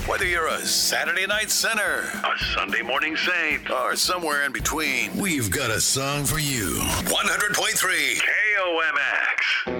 Whether you're a Saturday night sinner, A Sunday morning saint. or somewhere in between, we've got a song for you. 100.3 KOMX.